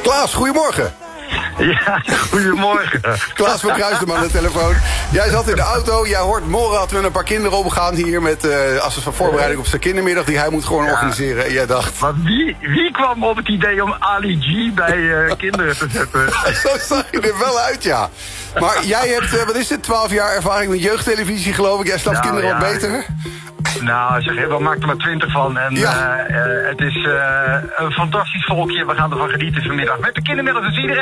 Klaas, goedemorgen. Ja, goedemorgen. Klaas van Kruisdem aan de telefoon. Jij zat in de auto, jij hoort Morad met een paar kinderen omgaan hier met als een voorbereiding op zijn kindermiddag die hij moet gewoon organiseren. En jij dacht... Maar wie kwam op het idee om Ali G bij kinderen te zetten? Zo zag je er wel uit, ja. Maar jij hebt, wat is het, 12 jaar ervaring met jeugdtelevisie, geloof ik. Jij snapt kinderen wat beter. Nou, zeg, we maken er maar 20 van. En het is een fantastisch volkje. We gaan ervan genieten vanmiddag. Met de kindermiddag, dus iedereen.